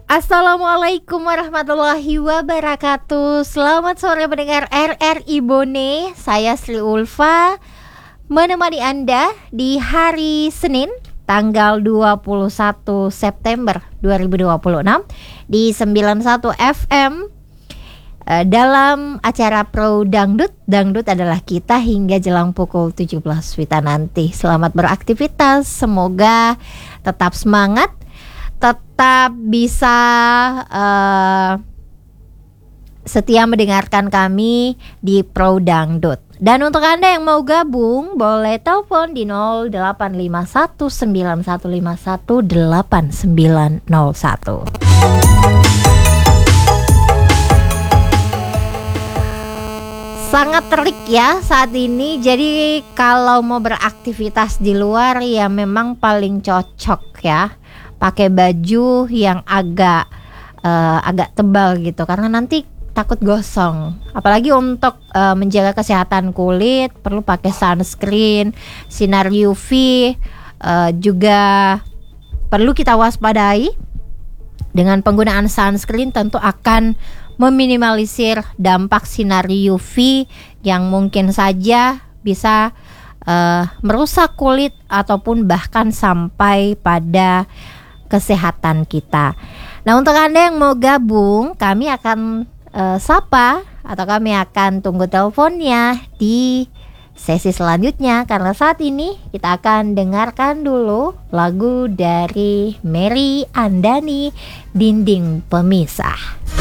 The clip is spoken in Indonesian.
Assalamualaikum warahmatullahi wabarakatuh. Selamat sore pendengar RRI Bone. Saya Sri Ulfa menemani Anda di hari Senin tanggal 21 September 2026 di 91 FM dalam acara Pro Dangdut. Dangdut adalah kita hingga jelang pukul 17 WITA nanti. Selamat beraktivitas, semoga tetap semangat, tetap bisa setia mendengarkan kami di Pro Dangdut. Dan untuk Anda yang mau gabung, boleh telepon di 085191518901. Sangat terik ya saat ini. Jadi kalau mau beraktivitas di luar ya memang paling cocok ya pakai baju yang agak tebal gitu, karena nanti takut gosong. Apalagi untuk menjaga kesehatan kulit perlu pakai sunscreen, sinar UV juga perlu kita waspadai. Dengan penggunaan sunscreen tentu akan meminimalisir dampak sinar UV yang mungkin saja bisa merusak kulit ataupun bahkan sampai pada kesehatan kita. Nah, untuk Anda yang mau gabung, kami akan sapa atau kami akan tunggu teleponnya di sesi selanjutnya, karena saat ini kita akan dengarkan dulu lagu dari Mary Andani, Dinding Pemisah.